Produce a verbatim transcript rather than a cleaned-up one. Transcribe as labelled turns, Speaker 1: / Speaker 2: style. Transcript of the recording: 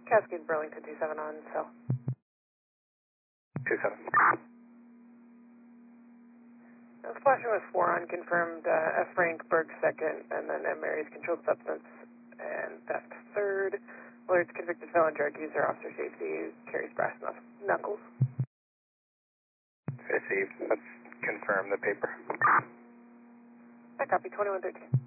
Speaker 1: Cascade Burlington two seven on cell.
Speaker 2: two seven.
Speaker 1: Uh, flashing with four on, confirmed uh, F. Frank, Berg second, and then M. Mary's controlled substance, and theft third. Alerts convicted felon drug user, officer safety, carries brass knuckles.
Speaker 2: Received. Let's confirm the paper.
Speaker 1: I copy, twenty-one thirteen.